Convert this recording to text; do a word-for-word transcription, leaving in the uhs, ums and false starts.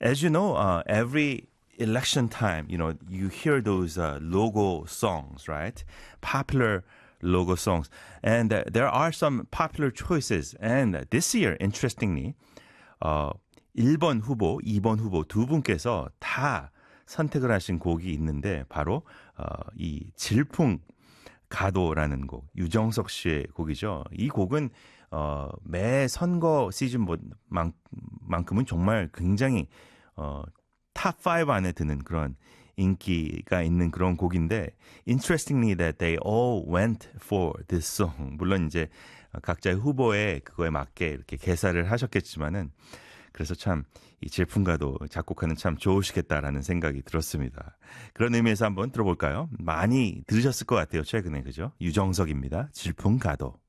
as you know, uh, every election time, you know, you hear those uh, logo songs, right? Popular logo songs. And uh, there are some popular choices. And this year, interestingly, uh, 일 번 후보, 이 번 후보 두 분께서 다 선택을 하신 곡이 있는데 바로 어, 이 질풍 가도라는 곡, 유정석 씨의 곡이죠. 이 곡은 어, 매 선거 시즌만큼은 정말 굉장히 어, 탑 파이브 안에 드는 그런 인기가 있는 그런 곡인데 interestingly that they all went for this song. 물론 이제 각자의 후보에 그거에 맞게 이렇게 개사를 하셨겠지만은 그래서 참 이 질풍가도 작곡하는 참 좋으시겠다라는 생각이 들었습니다. 그런 의미에서 한번 들어볼까요? 많이 들으셨을 것 같아요. 최근에 그죠? 유정석입니다. 질풍가도.